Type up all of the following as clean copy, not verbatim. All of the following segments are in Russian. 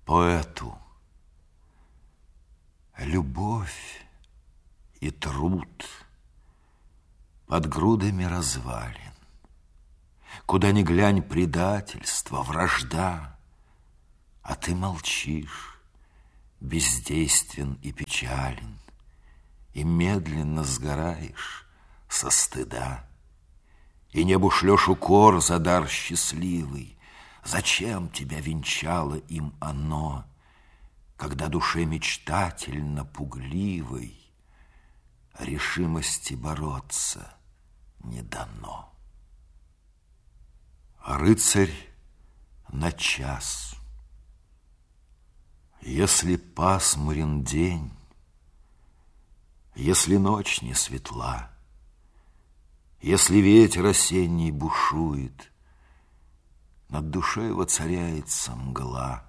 Поэту любовь и труд под грудами развалин. Куда ни глянь, предательство, вражда, а ты молчишь, бездействен и печален, и медленно сгораешь со стыда. И небу шлешь укор за дар счастливый. Зачем тебя венчало им оно, когда душе мечтательно пугливой решимости бороться не дано? Рыцарь на час. Если пасмурен день, если ночь не светла, если ветер осенний бушует, над душой воцаряется мгла.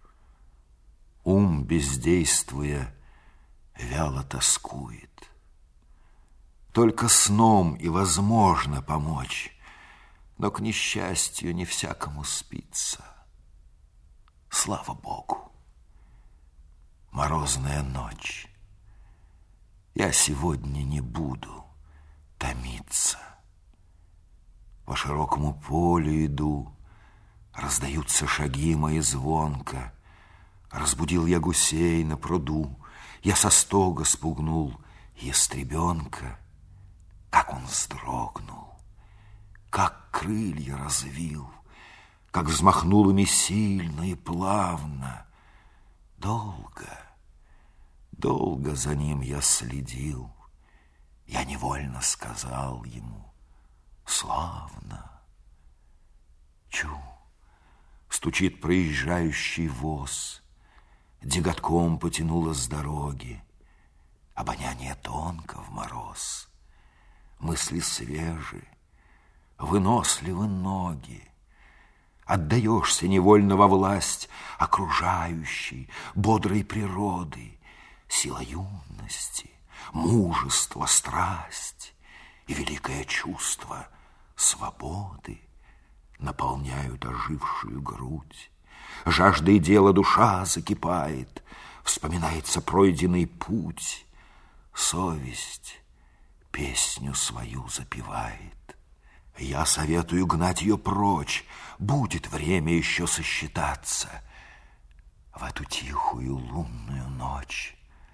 Ум, бездействуя, вяло тоскует. Только сном и возможно помочь, но, к несчастью, не всякому спится. Слава Богу! Морозная ночь. Я сегодня не буду томиться. По широкому полю иду, раздаются шаги мои звонко. Разбудил я гусей на пруду, я со стога спугнул ястребенка. Как он вздрогнул, как крылья развил, как взмахнул ими сильно и плавно. Долго за ним я следил. Я невольно сказал ему: славно. Чу, стучит проезжающий воз, деготком потянуло с дороги. Обоняние тонко в мороз, мысли свежи, выносливы ноги. Отдаешься невольно во власть окружающей, бодрой природы, сила юности, мужество, страсть и великое чувство свободы наполняют ожившую грудь. Жаждой дела душа закипает, вспоминается пройденный путь. Совесть песню свою запевает. Я советую гнать ее прочь, будет время еще сосчитаться. В эту тихую лунную ночь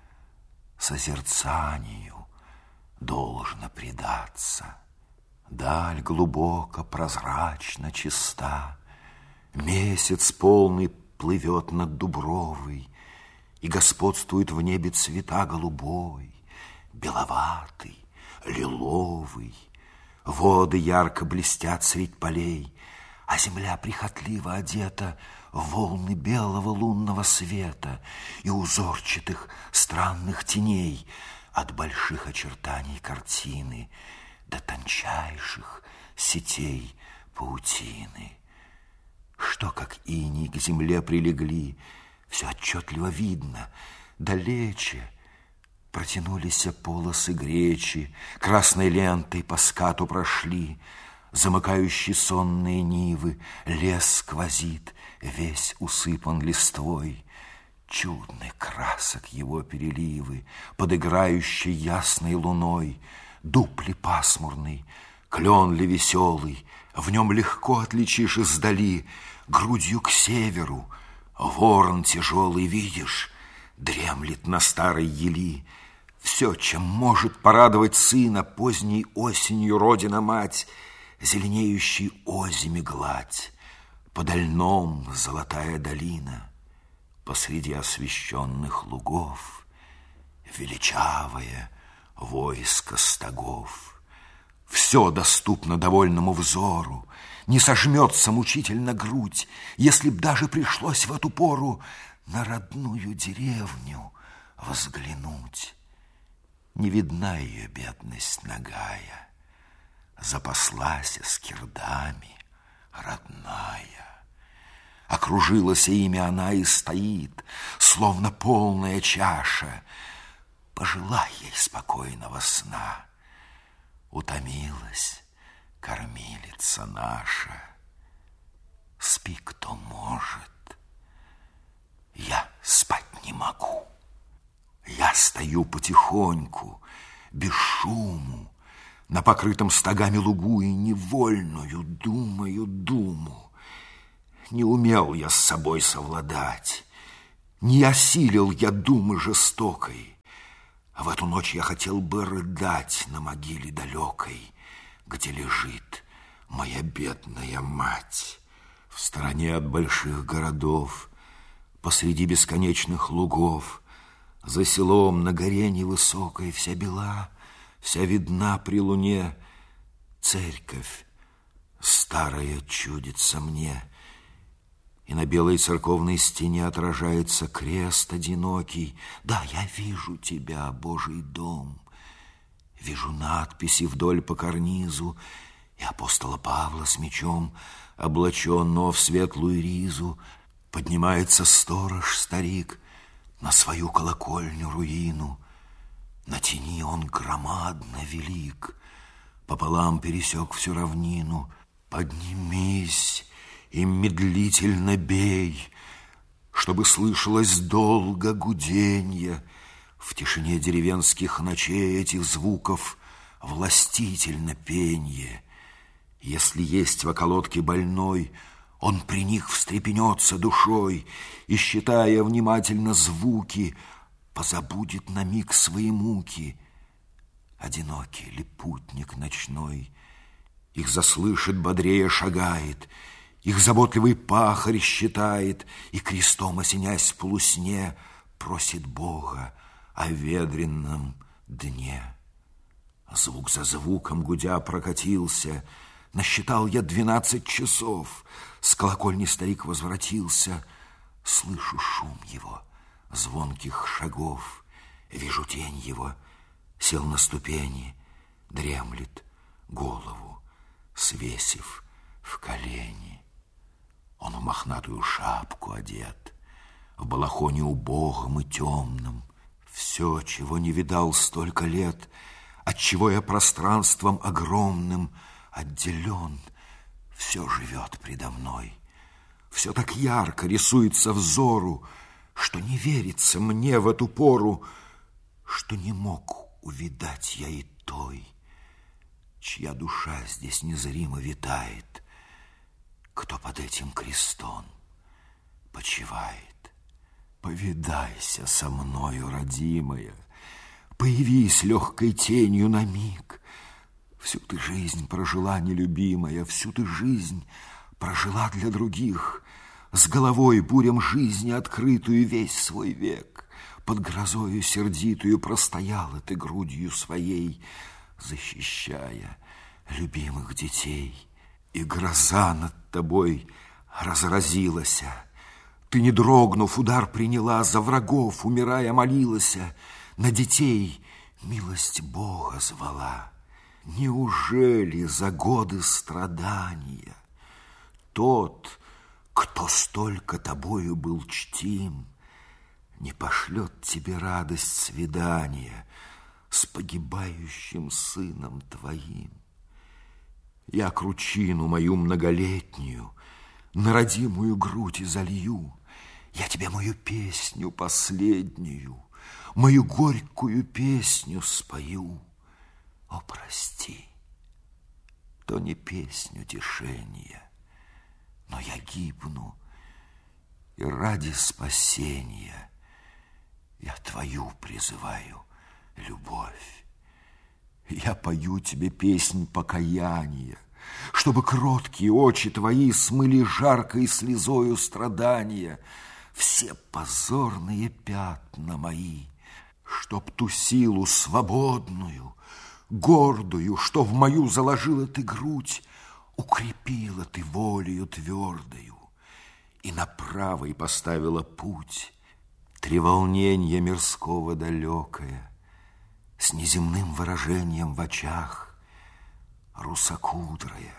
созерцанию должно предаться. Даль глубоко, прозрачно, чиста, месяц полный плывет над Дубровой, и господствует в небе цвета голубой, беловатый, лиловый. Воды ярко блестят средь полей, а земля прихотливо одета в волны белого лунного света и узорчатых странных теней от больших очертаний картины до тончайших сетей паутины. Что, как иней, к земле прилегли, все отчетливо видно. Далече протянулись полосы гречи, красной лентой по скату прошли. Замыкающие сонные нивы, лес сквозит, весь усыпан листвой. Чудный красок его переливы, под играющей ясной луной. Дуб ли пасмурный, клен ли веселый, в нем легко отличишь издали. Грудью к северу ворон тяжелый, видишь, дремлет на старой ели. Все, чем может порадовать сына поздней осенью родина-мать, зеленеющей озими гладь, подо льном золотая долина, посреди освещенных лугов величавое войско стогов. Все доступно довольному взору, не сожмется мучительно грудь, если б даже пришлось в эту пору на родную деревню взглянуть. Не видна ее бедность нагая, запаслась скирдами родная. Окружилась ими она и стоит, словно полная чаша. Пожелай ей спокойного сна. Утомилась кормилица наша. Спи, кто может. стою потихоньку, без шуму, на покрытом стогами лугу и невольную думаю думу. Не умел я с собой совладать, не осилил я думы жестокой, а в эту ночь я хотел бы рыдать на могиле далекой, где лежит моя бедная мать. В стороне от больших городов, посреди бесконечных лугов, за селом на горе невысокой вся бела, вся видна при луне. Церковь старая чудится мне, и на белой церковной стене отражается крест одинокий. Да, я вижу тебя, Божий дом, вижу надписи вдоль по карнизу и апостола Павла с мечом, облаченного в светлую ризу. Поднимается сторож-старик на свою колокольню руину. На тени он громадно велик, пополам пересек всю равнину. Поднимись и медлительно бей, чтобы слышалось долго гуденье. В тишине деревенских ночей этих звуков властительно пенье. Если есть в околотке больной, он при них встрепенется душой и, считая внимательно звуки, позабудет на миг свои муки. Одинокий ли путник ночной их заслышит, бодрее шагает, их заботливый пахарь считает и, крестом осенясь в полусне, просит Бога о ветренном дне. Звук за звуком гудя прокатился. Насчитал я 12 часов. С колокольни старик возвратился. Слышу шум его, звонких шагов. Вижу тень его, сел на ступени, дремлет, голову свесив в колени. Он в мохнатую шапку одет, в балахоне убогом и темном. Все, чего не видал столько лет, отчего я пространством огромным отделен, все живет предо мной. Все так ярко рисуется взору, что не верится мне в эту пору, что не мог увидать я и той, чья душа здесь незримо витает, кто под этим крестом почивает. Повидайся со мною, родимая, появись легкой тенью на миг. Всю ты жизнь прожила, нелюбимая, всю ты жизнь прожила для других, с головой бурям жизни открытую весь свой век. Под грозою сердитую простояла ты грудью своей, защищая любимых детей. И гроза над тобой разразилась. Ты, не дрогнув, удар приняла, за врагов, умирая, молилась, на детей милость Бога звала. Неужели за годы страдания тот, кто столько тобою был чтим, не пошлет тебе радость свидания с погибающим сыном твоим? Я кручину мою многолетнюю на родимую грудь изолью. Я тебе мою песню последнюю, мою горькую песню спою. О, прости, то не песнь утешения, но я гибну, и ради спасения я твою призываю любовь. Я пою тебе песнь покаяния, чтобы кроткие очи твои смыли жаркой слезою страдания все позорные пятна мои, чтоб ту силу свободную, гордую, что в мою заложила ты грудь, укрепила ты волею твердою и на правой поставила путь. Треволненье мирского далекое, с неземным выражением в очах, русокудрая,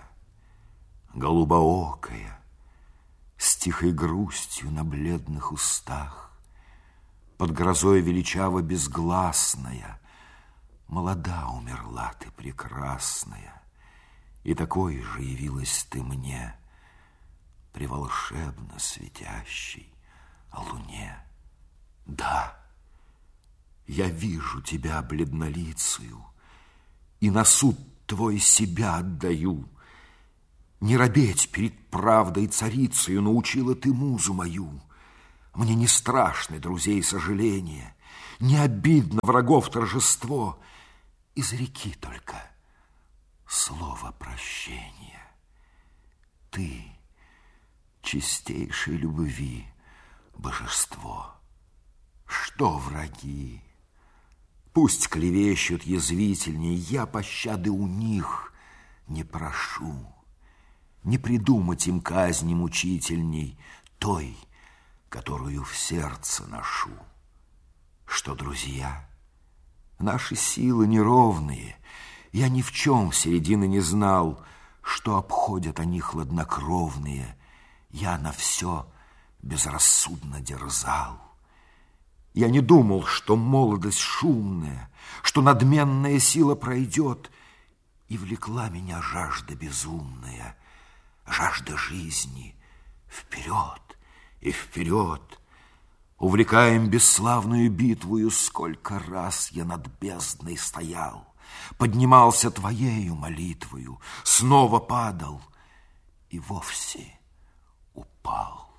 голубоокая, с тихой грустью на бледных устах, под грозой величаво безгласная, молода умерла ты прекрасная, и такой же явилась ты мне при волшебно светящей луне. Да, Я вижу тебя бледнолицую, и на суд твой себя отдаю. Не робеть перед правдой царицею научила ты музу мою. Мне не страшны друзей сожаления, не обидно врагов торжество. Изреки только слово прощения. Ты, чистейшей любви, божество. Что враги? Пусть клевещут язвительней, я пощады у них не прошу. Не придумать им казни мучительней той, которую в сердце ношу. Что, друзья, наши силы неровные, я ни в чем середины не знал, что обходят они хладнокровные, я на все безрассудно дерзал. Я не думал, что молодость шумная, что надменная сила пройдет, и влекла меня жажда безумная, жажда жизни. Вперед и вперед, увлекаем бесславную битвою, сколько раз я над бездной стоял, поднимался твоею молитвою, снова падал и вовсе упал.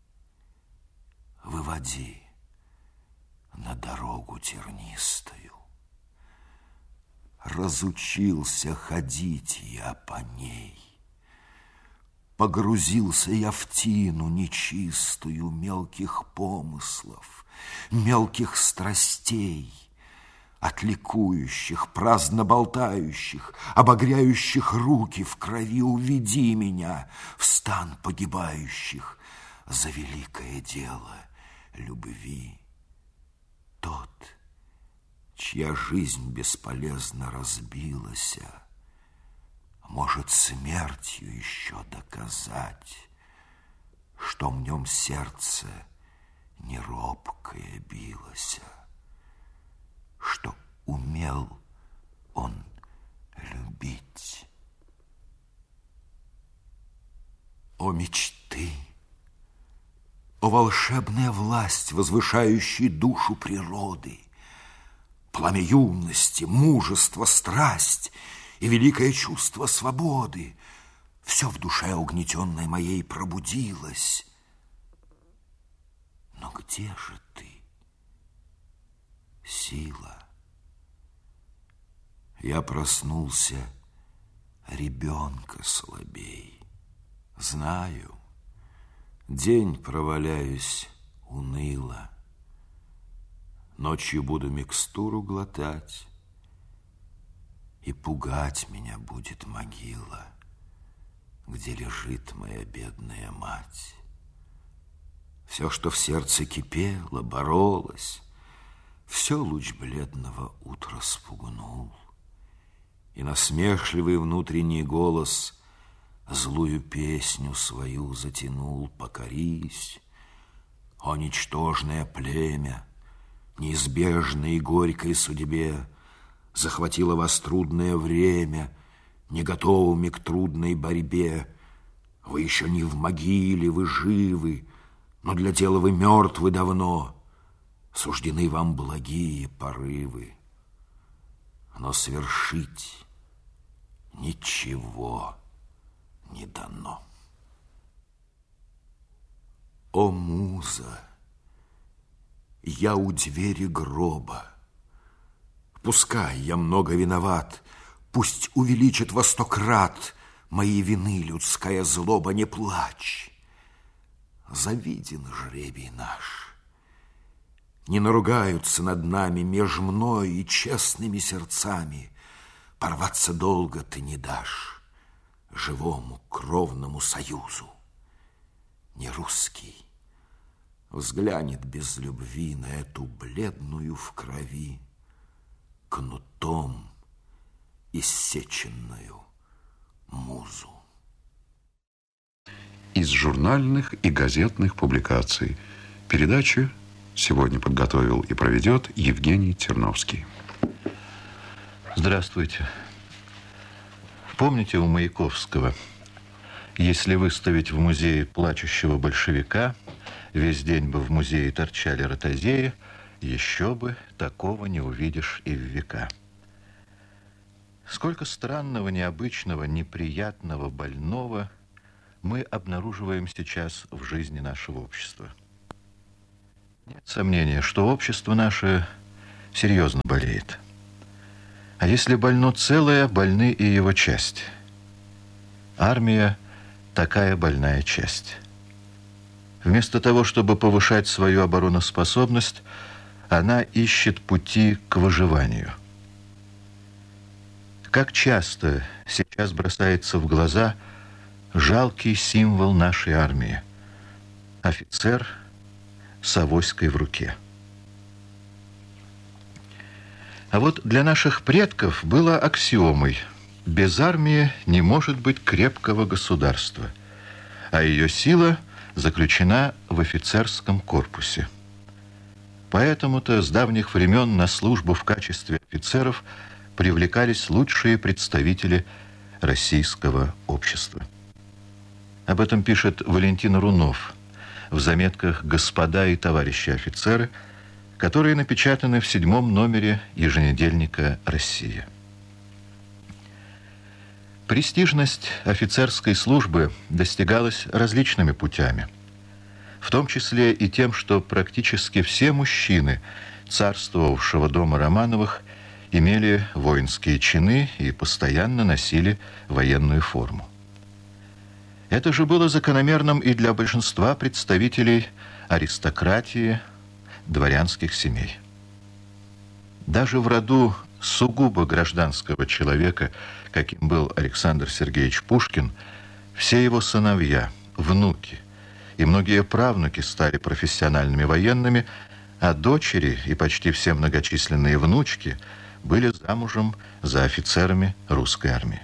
Выводи на дорогу тернистую. Разучился ходить я по ней. Погрузился я в тину нечистую мелких помыслов, мелких страстей, от ликующих, праздно болтающих, обогряющих руки в крови. Уведи меня в стан погибающих за великое дело любви. Тот, чья жизнь бесполезно разбилась, может смертью еще доказать, что в нем сердце не робкое билось, что умел он любить. О мечты! О волшебная власть, возвышающая душу природы! Пламя юности, мужество, страсть и великое чувство свободы. Все в душе угнетенной моей пробудилось. Но где же ты, сила? Я проснулся ребенка слабей. Знаю, день проваляюсь уныло. Ночью буду микстуру глотать, и пугать меня будет могила, где лежит моя бедная мать. Все, что в сердце кипело, боролось, все луч бледного утра спугнул, и насмешливый внутренний голос злую песню свою затянул. Покорись, о ничтожное племя, неизбежной и горькой судьбе, захватило вас трудное время, не готовыми к трудной борьбе. Вы еще не в могиле, вы живы, но для тела вы мертвы давно. Суждены вам благие порывы, но свершить ничего не дано. О, муза, я у двери гроба. Пускай я много виноват, пусть увеличит во 100 крат моей вины людская злоба. Не плачь, завиден жребий наш. Не наругаются над нами меж мной и честными сердцами. Порваться долго ты не дашь живому кровному союзу. Не русский взглянет без любви на эту бледную в крови, кнутом иссеченную музу. Из журнальных и газетных публикаций. Передачу сегодня подготовил и проведет Евгений Терновский. Здравствуйте. Помните у Маяковского: если выставить в музее плачущего большевика, весь день бы в музее торчали ротозеи, Еще бы такого не увидишь и в века. Сколько странного, необычного, неприятного, больного мы обнаруживаем сейчас в жизни нашего общества. Нет сомнения, что общество наше серьезно болеет. А если больно целое, больны и его части. Армия – такая больная часть. Вместо того, чтобы повышать свою обороноспособность, она ищет пути к выживанию. Как часто сейчас бросается в глаза жалкий символ нашей армии – офицер с авоськой в руке. А вот для наших предков было аксиомой: без армии не может быть крепкого государства, а ее сила заключена в офицерском корпусе. Поэтому-то с давних времен на службу в качестве офицеров привлекались лучшие представители российского общества. Об этом пишет Валентин Рунов в заметках «Господа и товарищи офицеры», которые напечатаны в 7-м номере еженедельника «Россия». Престижность офицерской службы достигалась различными путями, в том числе и тем, что практически все мужчины царствовавшего дома Романовых имели воинские чины и постоянно носили военную форму. Это же было закономерным и для большинства представителей аристократии, дворянских семей. Даже в роду сугубо гражданского человека, каким был Александр Сергеевич Пушкин, все его сыновья, внуки и многие правнуки стали профессиональными военными, а дочери и почти все многочисленные внучки были замужем за офицерами русской армии.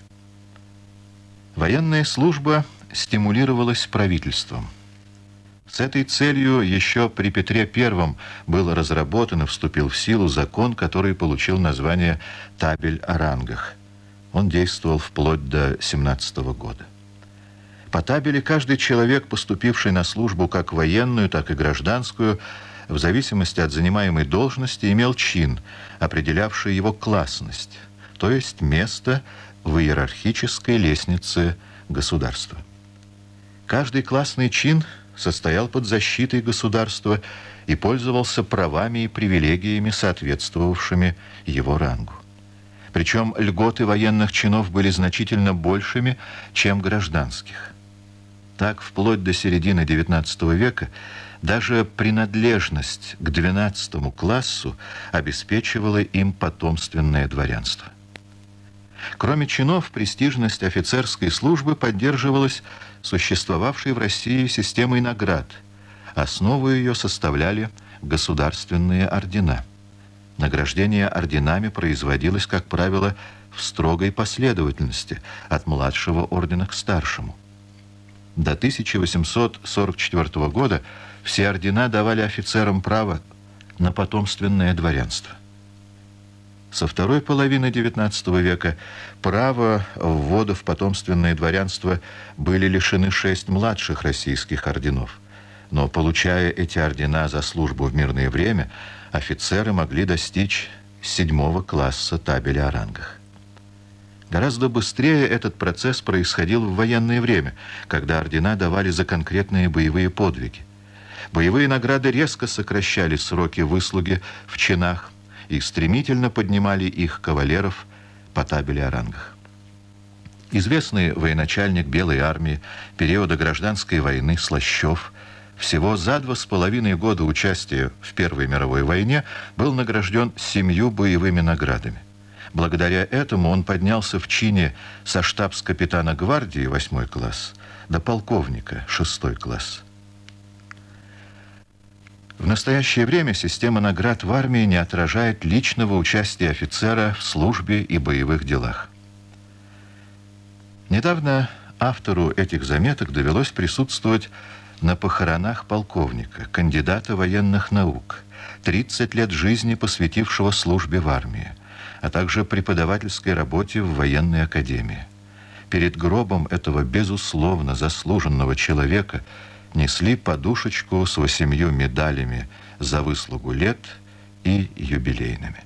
Военная служба стимулировалась правительством. С этой целью еще при Петре I был разработан и вступил в силу закон, который получил название «Табель о рангах». Он действовал вплоть до 17 года. По табели каждый человек, поступивший на службу как военную, так и гражданскую, в зависимости от занимаемой должности, имел чин, определявший его классность, то есть место в иерархической лестнице государства. Каждый классный чин состоял под защитой государства и пользовался правами и привилегиями, соответствовавшими его рангу. Причем льготы военных чинов были значительно большими, чем гражданских. Так, вплоть до середины XIX века даже принадлежность к 12-му классу обеспечивала им потомственное дворянство. Кроме чинов, престижность офицерской службы поддерживалась существовавшей в России системой наград. Основу ее составляли государственные ордена. Награждение орденами производилось, как правило, в строгой последовательности, от младшего ордена к старшему. До 1844 года все ордена давали офицерам право на потомственное дворянство. Со второй половины XIX века права ввода в потомственное дворянство были лишены 6 младших российских орденов. Но, получая эти ордена за службу в мирное время, офицеры могли достичь 7-го класса табеля о рангах. Гораздо быстрее этот процесс происходил в военное время, когда ордена давали за конкретные боевые подвиги. Боевые награды резко сокращали сроки выслуги в чинах и стремительно поднимали их кавалеров по табели о рангах. Известный военачальник Белой армии периода гражданской войны Слащев всего за 2,5 года участия в Первой мировой войне был награжден 7 боевыми наградами. Благодаря этому он поднялся в чине со штабс-капитана гвардии 8 класс до полковника 6 класс. В настоящее время система наград в армии не отражает личного участия офицера в службе и боевых делах. Недавно автору этих заметок довелось присутствовать на похоронах полковника, кандидата военных наук, 30 лет жизни посвятившего службе в армии, а также преподавательской работе в военной академии. Перед гробом этого безусловно заслуженного человека несли подушечку с 8 медалями за выслугу лет и юбилейными.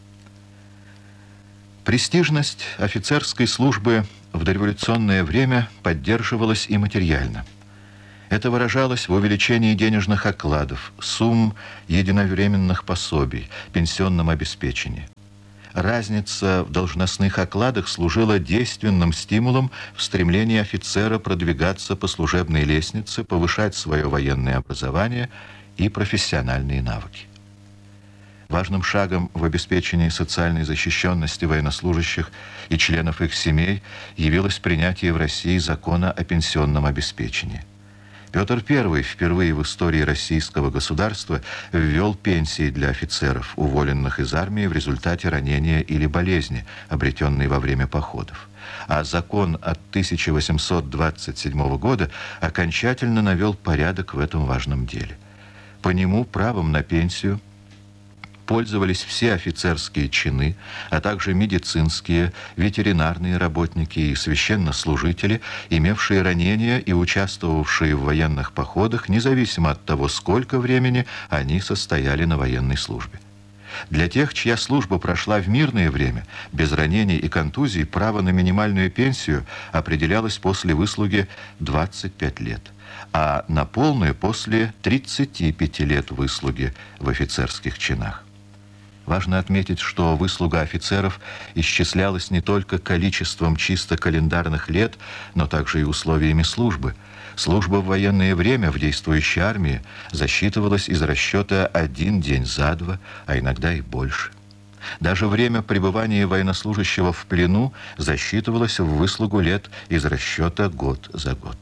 Престижность офицерской службы в дореволюционное время поддерживалась и материально. Это выражалось в увеличении денежных окладов, сумм единовременных пособий, пенсионном обеспечении. Разница в должностных окладах служила действенным стимулом в стремлении офицера продвигаться по служебной лестнице, повышать свое военное образование и профессиональные навыки. Важным шагом в обеспечении социальной защищенности военнослужащих и членов их семей явилось принятие в России закона о пенсионном обеспечении. Петр I впервые в истории российского государства ввел пенсии для офицеров, уволенных из армии в результате ранения или болезни, обретенной во время походов. А закон от 1827 года окончательно навел порядок в этом важном деле. По нему правом на пенсию пользовались все офицерские чины, а также медицинские, ветеринарные работники и священнослужители, имевшие ранения и участвовавшие в военных походах, независимо от того, сколько времени они состояли на военной службе. Для тех, чья служба прошла в мирное время, без ранений и контузий, право на минимальную пенсию определялось после выслуги 25 лет, а на полную после 35 лет выслуги в офицерских чинах. Важно отметить, что выслуга офицеров исчислялась не только количеством чисто календарных лет, но также и условиями службы. Служба в военное время в действующей армии засчитывалась из расчета 1 день за 2, а иногда и больше. Даже время пребывания военнослужащего в плену засчитывалось в выслугу лет из расчета год за год.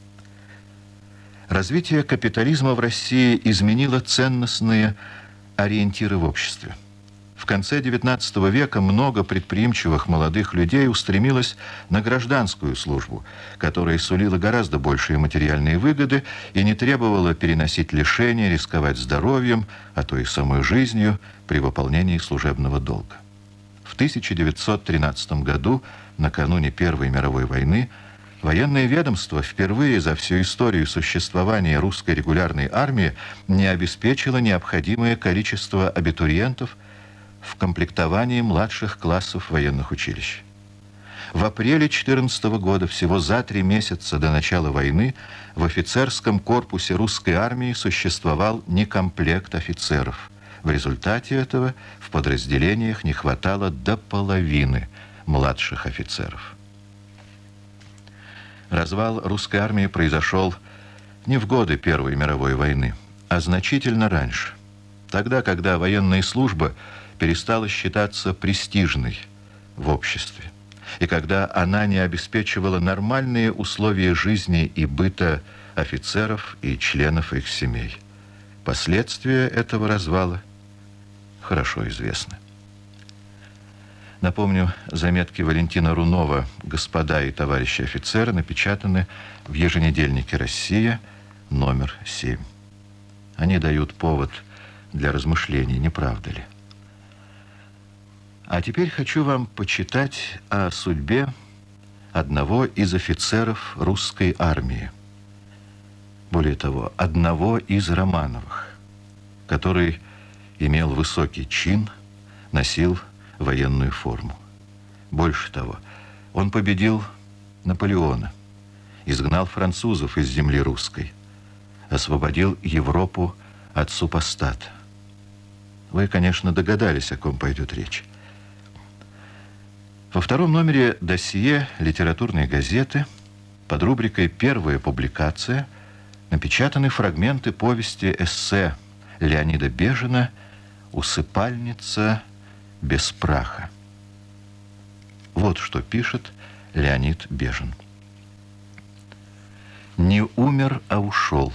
Развитие капитализма в России изменило ценностные ориентиры в обществе. В конце XIX века много предприимчивых молодых людей устремилось на гражданскую службу, которая сулила гораздо большие материальные выгоды и не требовала переносить лишения, рисковать здоровьем, а то и самой жизнью при выполнении служебного долга. В 1913 году, накануне Первой мировой войны, военное ведомство впервые за всю историю существования русской регулярной армии не обеспечило необходимое количество абитуриентов в комплектовании младших классов военных училищ. В апреле 2014 года, всего за 3 месяца до начала войны, в офицерском корпусе русской армии существовал некомплект офицеров. В результате этого в подразделениях не хватало до половины младших офицеров. Развал русской армии произошел не в годы Первой мировой войны, а значительно раньше, тогда, когда военная служба перестала считаться престижной в обществе, и когда она не обеспечивала нормальные условия жизни и быта офицеров и членов их семей. Последствия этого развала хорошо известны. Напомню, заметки Валентина Рунова «Господа и товарищи офицеры» напечатаны в еженедельнике «Россия», номер 7. Они дают повод для размышлений, не правда ли? А теперь хочу вам почитать о судьбе одного из офицеров русской армии. Более того, одного из Романовых, который имел высокий чин, носил военную форму. Больше того, он победил Наполеона, изгнал французов из земли русской, освободил Европу от супостата. Вы, конечно, догадались, о ком пойдет речь. Во втором номере досье литературной газеты под рубрикой «Первая публикация» напечатаны фрагменты повести-эссе Леонида Бежина «Усыпальница без праха». Вот что пишет Леонид Бежин. «Не умер, а ушел».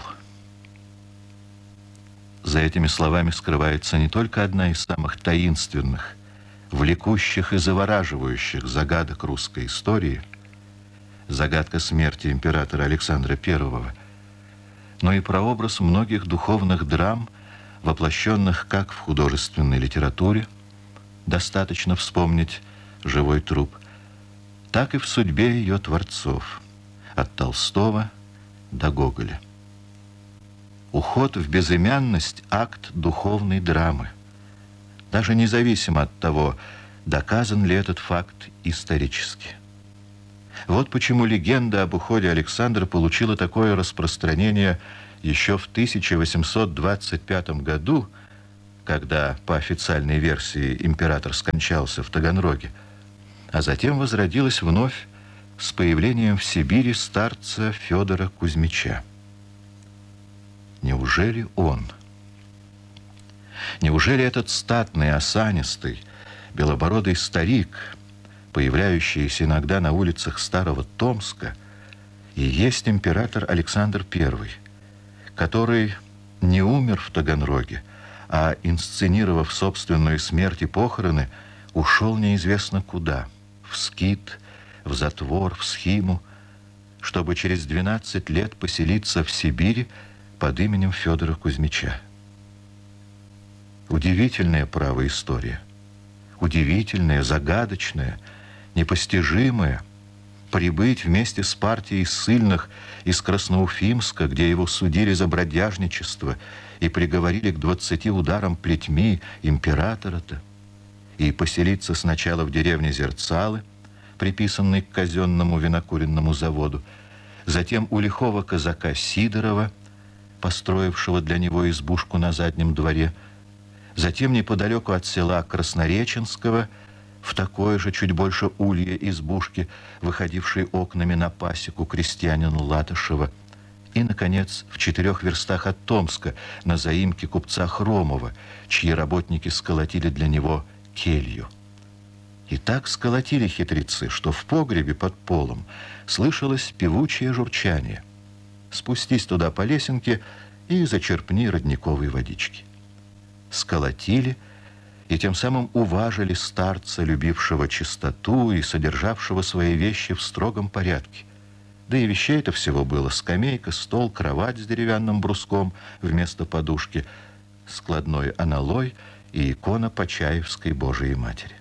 За этими словами скрывается не только одна из самых таинственных, влекущих и завораживающих загадок русской истории, загадка смерти императора Александра I, но и прообраз многих духовных драм, воплощенных как в художественной литературе, достаточно вспомнить «Живой труп», так и в судьбе ее творцов, от Толстого до Гоголя. Уход в безымянность – акт духовной драмы, даже независимо от того, доказан ли этот факт исторически. Вот почему легенда об уходе Александра получила такое распространение еще в 1825 году, когда, по официальной версии, император скончался в Таганроге, а затем возродилась вновь с появлением в Сибири старца Федора Кузьмича. Неужели он? Неужели этот статный, осанистый, белобородый старик, появляющийся иногда на улицах Старого Томска, и есть император Александр I, который не умер в Таганроге, а, инсценировав собственную смерть и похороны, ушел неизвестно куда, в скит, в затвор, в схиму, чтобы через 12 лет поселиться в Сибири под именем Федора Кузьмича. Удивительная, право, история. Удивительная, загадочная, непостижимая. Прибыть вместе с партией ссыльных из Красноуфимска, где его судили за бродяжничество и приговорили к 20 ударам плетьми императора-то, и поселиться сначала в деревне Зерцалы, приписанной к казенному винокуренному заводу, затем у лихого казака Сидорова, построившего для него избушку на заднем дворе, затем неподалеку от села Краснореченского, в такой же, чуть больше улья избушки, выходившей окнами на пасеку крестьянину Латышева, и, наконец, в 4 верстах от Томска, на заимке купца Хромова, чьи работники сколотили для него келью. И так сколотили хитрецы, что в погребе под полом слышалось певучее журчание. Спустись туда по лесенке и зачерпни родниковой водички. Сколотили и тем самым уважили старца, любившего чистоту и содержавшего свои вещи в строгом порядке. Да и вещей-то всего было: скамейка, стол, кровать с деревянным бруском вместо подушки, складной аналой и икона Почаевской Божией Матери.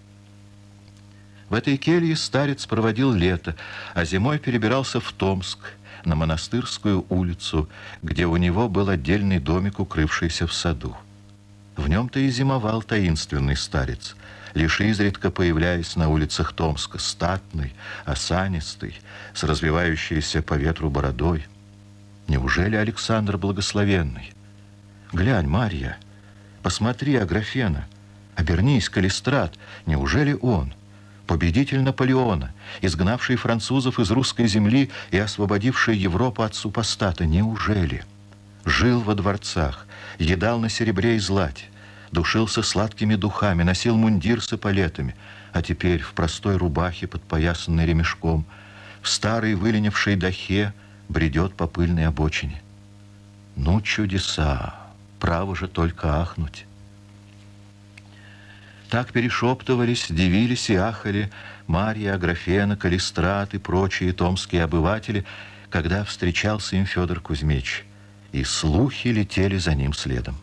В этой келье старец проводил лето, а зимой перебирался в Томск, на Монастырскую улицу, где у него был отдельный домик, укрывшийся в саду. В нем-то и зимовал таинственный старец, лишь изредка появляясь на улицах Томска, статный, осанистый, с развивающейся по ветру бородой. Неужели Александр Благословенный? Глянь, Марья, посмотри, Аграфена, обернись, Калистрат, неужели он? Победитель Наполеона, изгнавший французов из русской земли и освободивший Европу от супостата, неужели? Жил во дворцах, едал на серебре и злате, душился сладкими духами, носил мундир с эполетами, а теперь в простой рубахе, подпоясанной ремешком, в старой выленившей дахе бредет по пыльной обочине. Ну, чудеса! Право же только ахнуть. Так перешептывались, дивились и ахали Марья, Аграфена, Калистрат и прочие томские обыватели, когда встречался им Федор Кузьмич, и слухи летели за ним следом.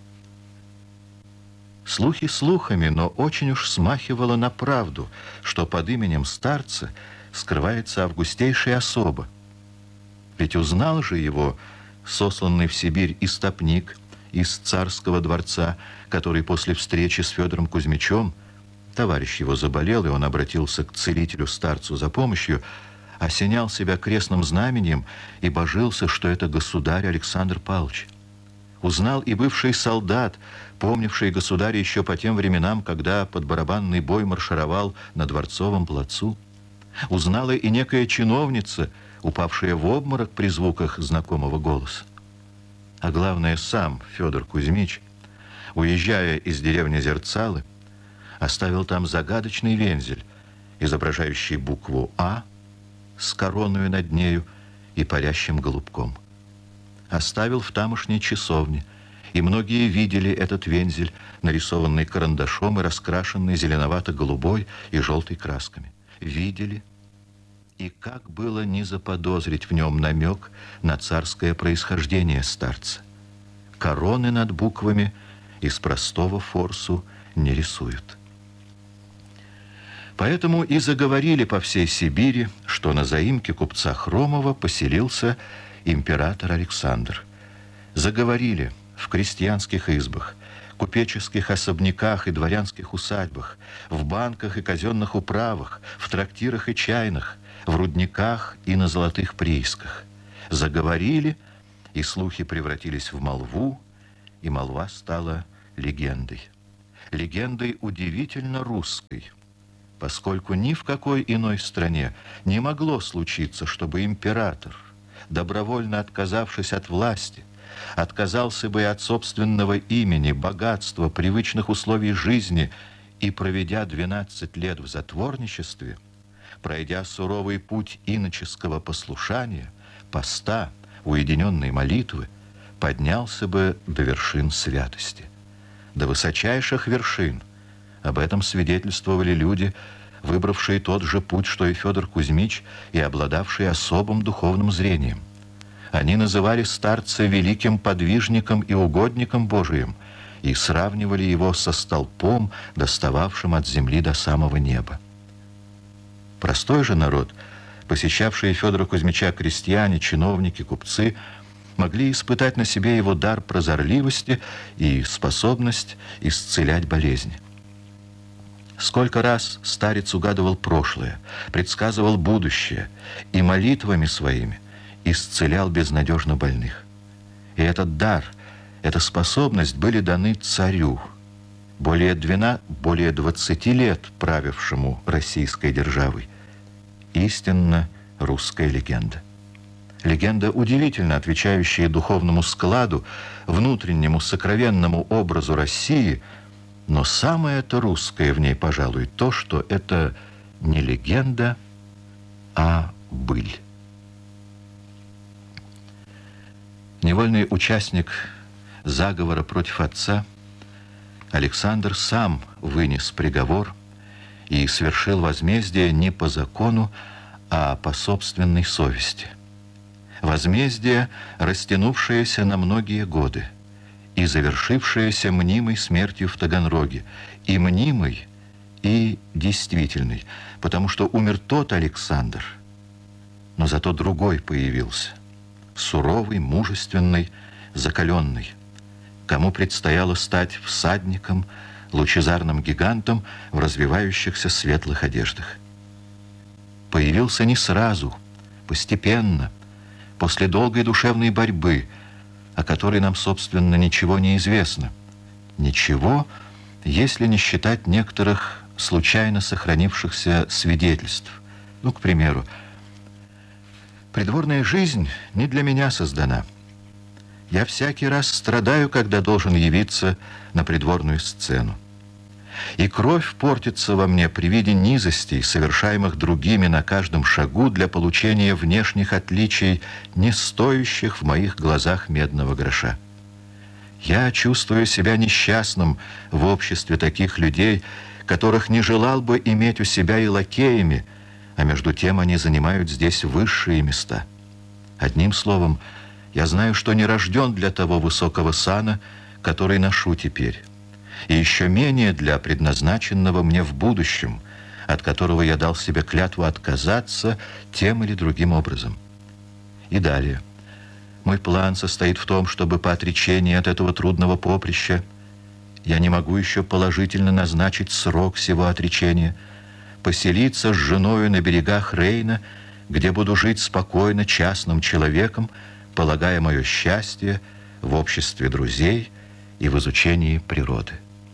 Слухи слухами, но очень уж смахивало на правду, что под именем старца скрывается августейшая особа. Ведь узнал же его сосланный в Сибирь истопник из царского дворца, который после встречи с Федором Кузьмичем, товарищ его заболел, и он обратился к целителю-старцу за помощью, осенял себя крестным знаменем и божился, что это государь Александр Павлович. Узнал и бывший солдат, помнивший государя еще по тем временам, когда под барабанный бой маршировал на Дворцовом плацу. Узнала и некая чиновница, упавшая в обморок при звуках знакомого голоса. А главное, сам Федор Кузьмич, уезжая из деревни Зерцалы, оставил там загадочный вензель, изображающий букву «А» с короною над нею и парящим голубком. Оставил в тамошней часовне, и многие видели этот вензель, нарисованный карандашом и раскрашенный зеленовато-голубой и желтой красками. Видели, и как было не заподозрить в нем намек на царское происхождение старца. Короны над буквами из простого форсу не рисуют. Поэтому и заговорили по всей Сибири, что на заимке купца Хромова поселился император Александр. Заговорили в крестьянских избах, купеческих особняках и дворянских усадьбах, в банках и казенных управах, в трактирах и чайных, в рудниках и на золотых приисках. Заговорили, и слухи превратились в молву, и молва стала легендой. Легендой удивительно русской, поскольку ни в какой иной стране не могло случиться, чтобы император, добровольно отказавшись от власти, отказался бы и от собственного имени, богатства, привычных условий жизни и, проведя 12 лет в затворничестве, пройдя суровый путь иноческого послушания, поста, уединенной молитвы, поднялся бы до вершин святости, до высочайших вершин. Об этом свидетельствовали люди, выбравшие тот же путь, что и Федор Кузьмич, и обладавшие особым духовным зрением. Они называли старца великим подвижником и угодником Божиим и сравнивали его со столпом, достававшим от земли до самого неба. Простой же народ, посещавшие Федора Кузьмича крестьяне, чиновники, купцы, могли испытать на себе его дар прозорливости и способность исцелять болезни. Сколько раз старец угадывал прошлое, предсказывал будущее и молитвами своими исцелял безнадежно больных. И этот дар, эта способность были даны царю, более 20 лет правившему российской державой. Истинно русская легенда. Легенда, удивительно отвечающая духовному складу, внутреннему сокровенному образу России, но самое-то русское в ней, пожалуй, то, что это не легенда, а быль. Невольный участник заговора против отца, Александр сам вынес приговор и совершил возмездие не по закону, а по собственной совести. Возмездие, растянувшееся на многие годы и завершившееся мнимой смертью в Таганроге, и мнимой, и действительной, потому что умер тот Александр, но зато другой появился, суровый, мужественный, закаленный, кому предстояло стать всадником, лучезарным гигантом в развивающихся светлых одеждах. Появился не сразу, постепенно, после долгой душевной борьбы, о которой нам, собственно, ничего не известно. Ничего, если не считать некоторых случайно сохранившихся свидетельств. Ну, к примеру, придворная жизнь не для меня создана. Я всякий раз страдаю, когда должен явиться на придворную сцену. И кровь портится во мне при виде низостей, совершаемых другими на каждом шагу для получения внешних отличий, не стоящих в моих глазах медного гроша. Я чувствую себя несчастным в обществе таких людей, которых не желал бы иметь у себя и лакеями, а между тем они занимают здесь высшие места. Одним словом, я знаю, что не рожден для того высокого сана, который ношу теперь, и еще менее для предназначенного мне в будущем, от которого я дал себе клятву отказаться тем или другим образом. И далее. Мой план состоит в том, чтобы по отречении от этого трудного поприща, я не могу еще положительно назначить срок сего отречения, поселиться с женою на берегах Рейна, где буду жить спокойно частным человеком, полагая мое счастье в обществе друзей и в изучении природы.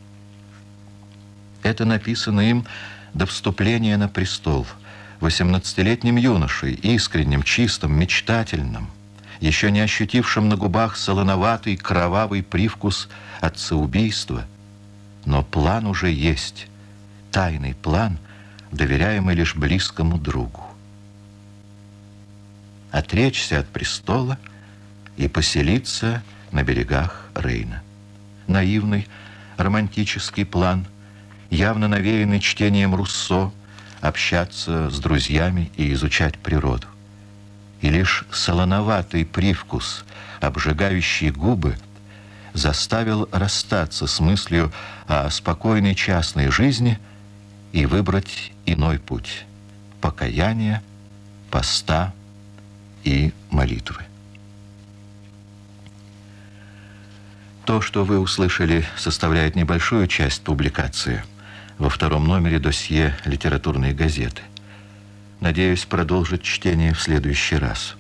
Это написано им до вступления на престол, 18-летним юношей, искренним, чистым, мечтательным, еще не ощутившим на губах солоноватый, кровавый привкус отцеубийства. Но план уже есть, тайный план, доверяемый лишь близкому другу. Отречься от престола и поселиться на берегах Рейна. Наивный, романтический план, явно навеянный чтением Руссо, общаться с друзьями и изучать природу. И лишь солоноватый привкус, обжигающий губы, заставил расстаться с мыслью о спокойной частной жизни и выбрать иной путь – покаяния, поста и молитвы. То, что вы услышали, составляет небольшую часть публикации во втором номере досье «Литературные газеты». Надеюсь продолжить чтение в следующий раз.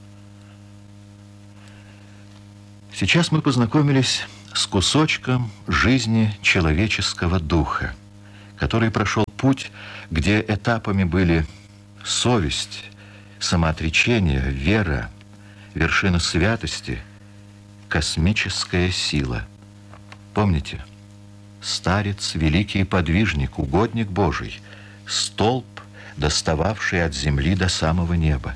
Сейчас мы познакомились с кусочком жизни человеческого духа, который прошел путь, где этапами были совесть, самоотречение, вера, вершина святости, космическая сила. Помните? Старец, великий подвижник, угодник Божий, столб, достававший от земли до самого неба.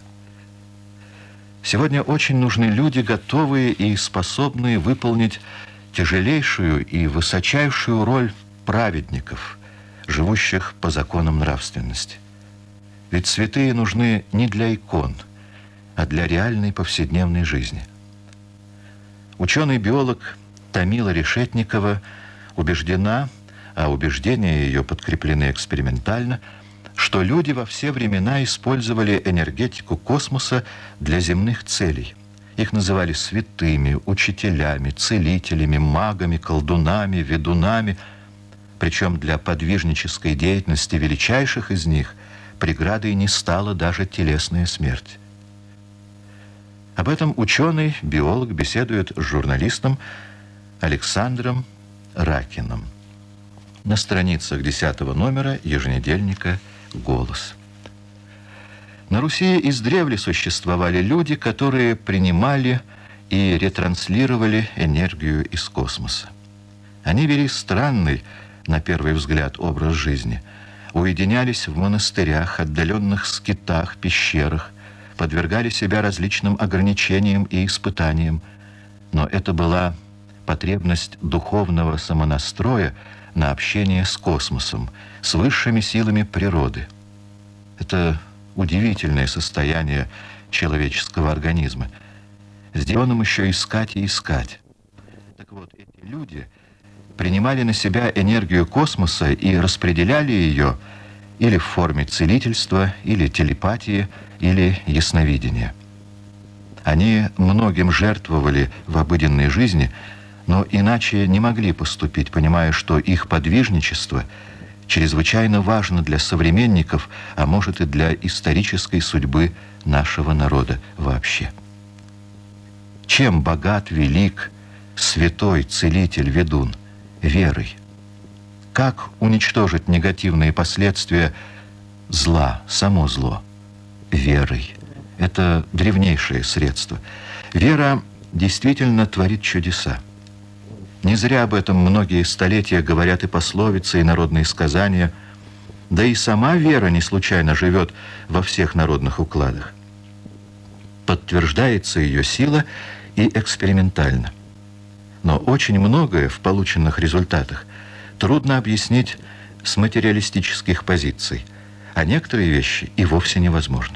Сегодня очень нужны люди, готовые и способные выполнить тяжелейшую и высочайшую роль праведников, живущих по законам нравственности. Ведь святые нужны не для икон, а для реальной повседневной жизни. Ученый-биолог Томила Решетникова убеждена, а убеждения ее подкреплены экспериментально, что люди во все времена использовали энергетику космоса для земных целей. Их называли святыми, учителями, целителями, магами, колдунами, ведунами. Причем для подвижнической деятельности величайших из них преградой не стала даже телесная смерть. Об этом ученый, биолог беседует с журналистом Александром Ракиным на страницах 10 номера еженедельника «Голос». На Руси издревле существовали люди, которые принимали и ретранслировали энергию из космоса. Они вели странный, на первый взгляд, образ жизни, уединялись в монастырях, отдаленных скитах, пещерах, подвергали себя различным ограничениям и испытаниям, но это была потребность духовного самонастроя на общение с космосом, с высшими силами природы. Это удивительное состояние человеческого организма. Сделанным еще искать и искать. Так вот, эти люди принимали на себя энергию космоса и распределяли ее или в форме целительства, или телепатии, или ясновидения. Они многим жертвовали в обыденной жизни, но иначе не могли поступить, понимая, что их подвижничество чрезвычайно важно для современников, а может и для исторической судьбы нашего народа вообще. Чем богат, велик, святой, целитель, ведун? Верой. Как уничтожить негативные последствия зла, само зло? Верой. Это древнейшее средство. Вера действительно творит чудеса. Не зря об этом многие столетия говорят и пословицы, и народные сказания. Да и сама вера не случайно живет во всех народных укладах. Подтверждается ее сила и экспериментально. Но очень многое в полученных результатах трудно объяснить с материалистических позиций, а некоторые вещи и вовсе невозможно.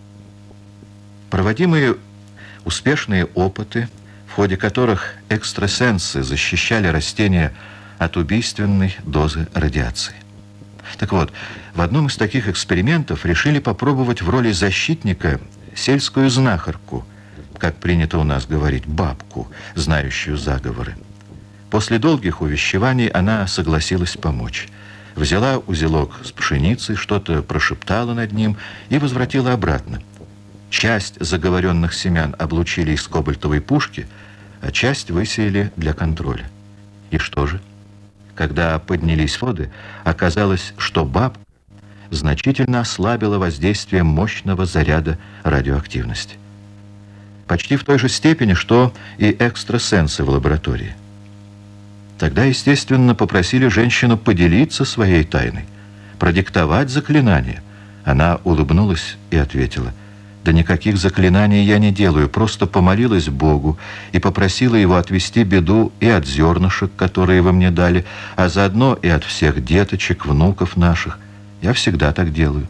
Проводимые успешные опыты, в ходе которых экстрасенсы защищали растения от убийственной дозы радиации. Так вот, в одном из таких экспериментов решили попробовать в роли защитника сельскую знахарку, как принято у нас говорить, бабку, знающую заговоры. После долгих увещеваний она согласилась помочь. Взяла узелок с пшеницей, что-то прошептала над ним и возвратила обратно. Часть заговоренных семян облучили из кобальтовой пушки, а часть высеяли для контроля. И что же? Когда поднялись воды, оказалось, что бабка значительно ослабила воздействие мощного заряда радиоактивности. Почти в той же степени, что и экстрасенсы в лаборатории. Тогда, естественно, попросили женщину поделиться своей тайной, продиктовать заклинание. Она улыбнулась и ответила: «Да никаких заклинаний я не делаю, просто помолилась Богу и попросила его отвести беду и от зернышек, которые вы мне дали, а заодно и от всех деточек, внуков наших. Я всегда так делаю».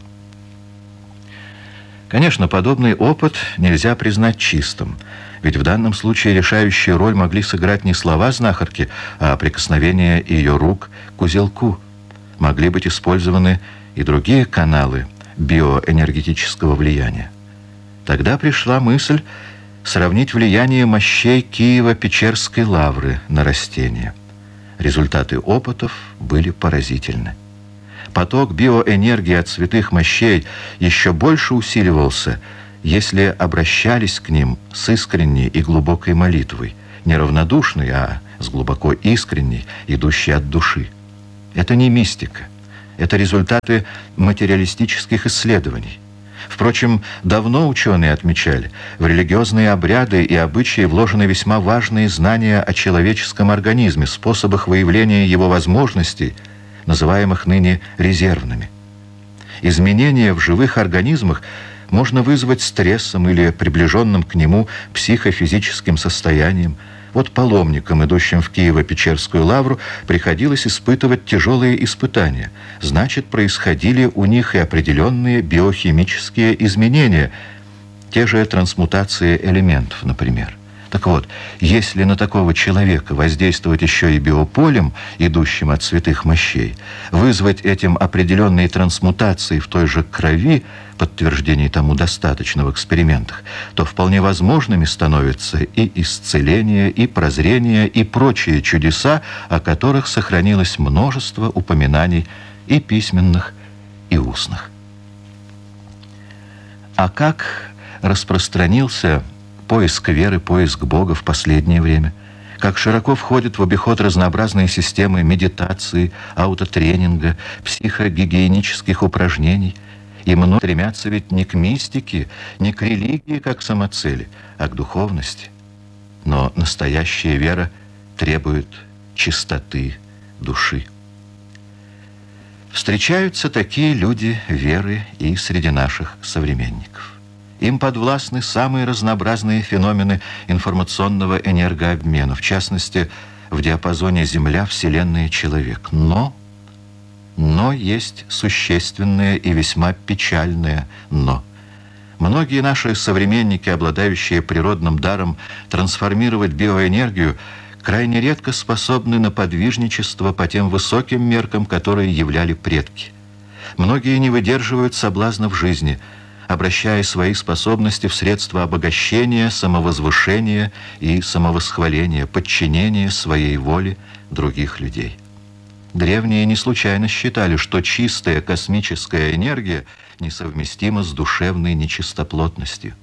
Конечно, подобный опыт нельзя признать чистым, ведь в данном случае решающую роль могли сыграть не слова знахарки, а прикосновение ее рук к узелку. Могли быть использованы и другие каналы биоэнергетического влияния. Тогда пришла мысль сравнить влияние мощей Киево-Печерской лавры на растения. Результаты опытов были поразительны. Поток биоэнергии от святых мощей еще больше усиливался, если обращались к ним с искренней и глубокой молитвой, не равнодушной, а с глубоко искренней, идущей от души. Это не мистика, это результаты материалистических исследований. Впрочем, давно ученые отмечали, в религиозные обряды и обычаи вложены весьма важные знания о человеческом организме, способах выявления его возможностей, называемых ныне резервными. Изменения в живых организмах можно вызвать стрессом или приближенным к нему психофизическим состоянием. Вот паломникам, идущим в Киево-Печерскую лавру, приходилось испытывать тяжелые испытания. Значит, происходили у них и определенные биохимические изменения, те же трансмутации элементов, например. Так вот, если на такого человека воздействовать еще и биополем, идущим от святых мощей, вызвать этим определенные трансмутации в той же крови, подтверждений тому достаточно в экспериментах, то вполне возможными становятся и исцеление, и прозрение, и прочие чудеса, о которых сохранилось множество упоминаний и письменных, и устных. А как распространился поиск веры, поиск Бога в последнее время? Как широко входят в обиход разнообразные системы медитации, аутотренинга, психогигиенических упражнений. И многие стремятся ведь не к мистике, не к религии как самоцели, а к духовности. Но настоящая вера требует чистоты души. Встречаются такие люди веры и среди наших современников. Им подвластны самые разнообразные феномены информационного энергообмена, в частности, в диапазоне Земля, Вселенная, Человек. Но есть существенное и весьма печальное «но». Многие наши современники, обладающие природным даром трансформировать биоэнергию, крайне редко способны на подвижничество по тем высоким меркам, которые являли предки. Многие не выдерживают соблазнов жизни, обращая свои способности в средства обогащения, самовозвышения и самовосхваления, подчинения своей воле других людей. Древние не случайно считали, что чистая космическая энергия несовместима с душевной нечистоплотностью.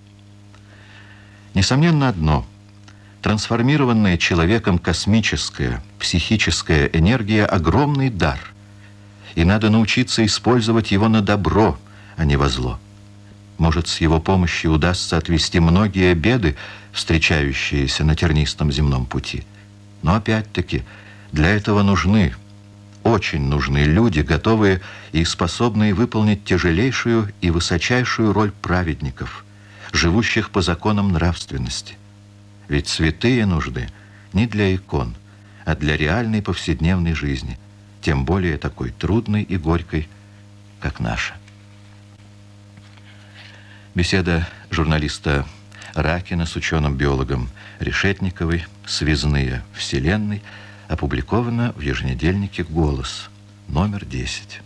Несомненно одно – трансформированная человеком космическая, психическая энергия – огромный дар, и надо научиться использовать его на добро, а не во зло. Может, с его помощью удастся отвести многие беды, встречающиеся на тернистом земном пути. Но опять-таки для этого очень нужны люди, готовые и способные выполнить тяжелейшую и высочайшую роль праведников, живущих по законам нравственности. Ведь святые нужны не для икон, а для реальной повседневной жизни, тем более такой трудной и горькой, как наша. Беседа журналиста Ракина с ученым-биологом Решетниковой «Связные Вселенной» опубликована в еженедельнике «Голос», номер 10.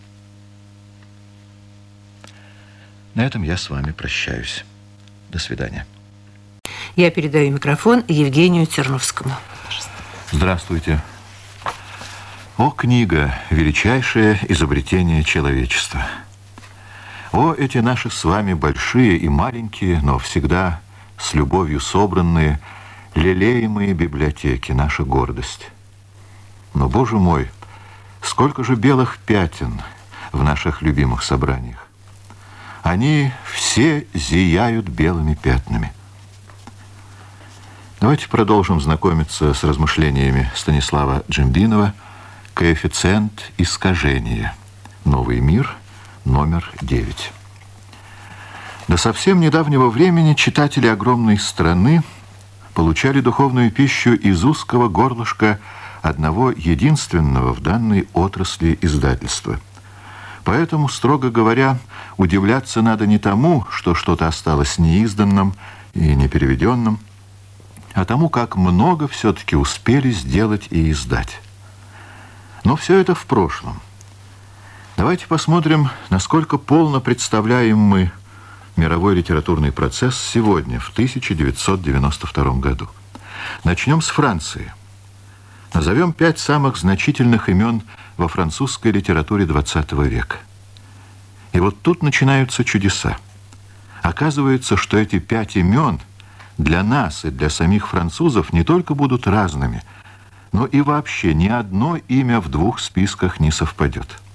На этом я с вами прощаюсь. До свидания. Я передаю микрофон Евгению Терновскому. Здравствуйте. О, книга, величайшее изобретение человечества. О, эти наши с вами большие и маленькие, но всегда с любовью собранные, лелеемые библиотеки, наша гордость. Но, Боже мой, сколько же белых пятен в наших любимых собраниях. Они все зияют белыми пятнами. Давайте продолжим знакомиться с размышлениями Станислава Джембинова «Коэффициент искажения. Новый мир», номер 9. До совсем недавнего времени читатели огромной страны получали духовную пищу из узкого горлышка одного единственного в данной отрасли издательства. Поэтому, строго говоря, удивляться надо не тому, что что-то осталось неизданным и непереведенным, а тому, как много все-таки успели сделать и издать. Но все это в прошлом. Давайте посмотрим, насколько полно представляем мы мировой литературный процесс сегодня, в 1992 году. Начнем с Франции. Назовем 5 самых значительных имен во французской литературе XX века. И вот тут начинаются чудеса. Оказывается, что эти 5 имен для нас и для самих французов не только будут разными, но и вообще ни одно имя в 2 списках не совпадет.